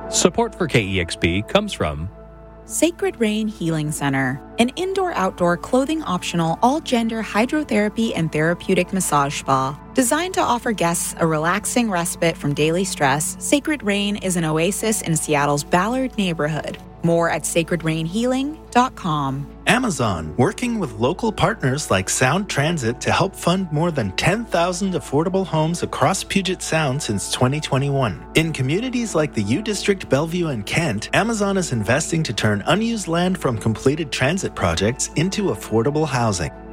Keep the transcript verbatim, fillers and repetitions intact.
Support for K E X P comes from Sacred Rain Healing Center, an indoor-outdoor clothing-optional all-gender hydrotherapy and therapeutic massage spa. Designed to offer guests a relaxing respite from daily stress, Sacred Rain is an oasis in Seattle's Ballard neighborhood. More at sacred rain healing dot com. Amazon, working with local partners like Sound Transit to help fund more than ten thousand affordable homes across Puget Sound since twenty twenty-one. In communities like the U District, Bellevue, and Kent, Amazon is investing to turn unused land from completed transit projects into affordable housing.